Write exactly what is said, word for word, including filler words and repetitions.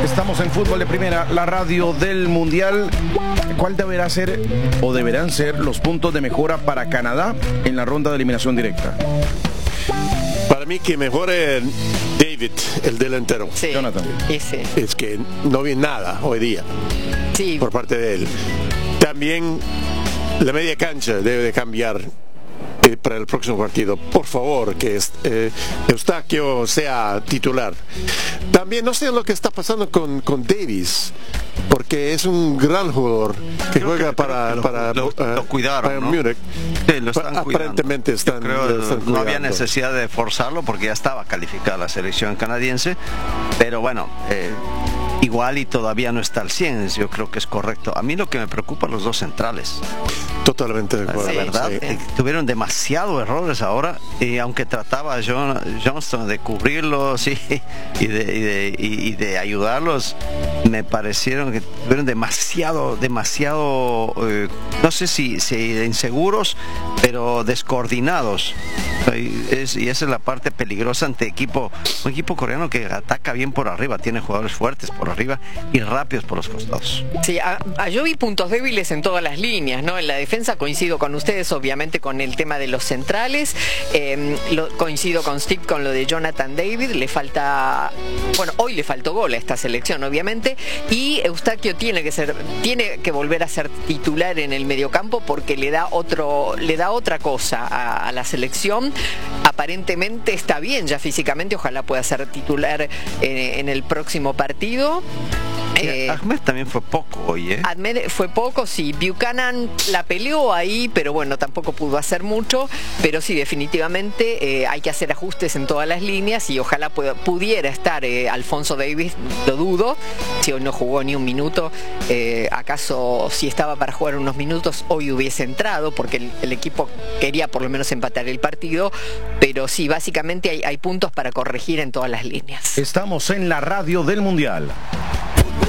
Estamos en Fútbol de Primera, la radio del Mundial. ¿Cuál deberá ser o deberán ser los puntos de mejora para Canadá en la ronda de eliminación directa? Para mí que mejore David, el delantero. Sí. Jonathan. Y sí. Es que no vi nada hoy día Sí. por parte de él. También la media cancha debe de cambiar eh, para el próximo partido. Por favor, que eh, Eustaquio sea titular. También no sé lo que está pasando con, con Davis, porque es un gran jugador que Creo juega que- para, creo que lo- para lo- uh, lo cuidaron, Bayern ¿no? Múnich. Sí, lo están cuidando. Aparentemente están, Yo creo, lo están no había cuidando. necesidad de forzarlo porque ya estaba calificada la selección canadiense, pero bueno, eh, igual y todavía no está al cien. Yo creo que es correcto. A mí lo que me preocupa los dos centrales. Totalmente de acuerdo. La verdad, sí. eh, tuvieron demasiados errores ahora, y aunque trataba John, Johnston de cubrirlos y, y, de, y, de, y- y de ayudarlos, me parecieron que tuvieron demasiado, demasiado, eh, no sé si, si inseguros, pero descoordinados. Y, es, y esa es la parte peligrosa ante equipo, un equipo coreano que ataca bien por arriba, tiene jugadores fuertes por arriba y rápidos por los costados. Sí, a, a- yo vi puntos débiles en todas las líneas, ¿no? En la defensa coincido con ustedes, obviamente, con el tema de los centrales. Eh, lo, coincido con Steve con lo de Jonathan David. Le falta, bueno, hoy le faltó gol a esta selección, obviamente. Y Eustaquio tiene que ser, tiene que volver a ser titular en el mediocampo porque le da otro, le da otra cosa a, a la selección. Aparentemente está bien ya físicamente, ojalá pueda ser titular eh, en el próximo partido. Eh, Ahmed también fue poco hoy, ¿eh? Ahmed fue poco, sí. Buchanan la peleó ahí, pero bueno, tampoco pudo hacer mucho. Pero sí, definitivamente eh, hay que hacer ajustes en todas las líneas y ojalá pueda, pudiera estar eh, Alfonso Davis, lo dudo. Si hoy no jugó ni un minuto, eh, acaso si estaba para jugar unos minutos, hoy hubiese entrado, porque el, el equipo quería por lo menos empatar el partido. Pero sí, básicamente hay, hay puntos para corregir en todas las líneas. Estamos en la radio del Mundial.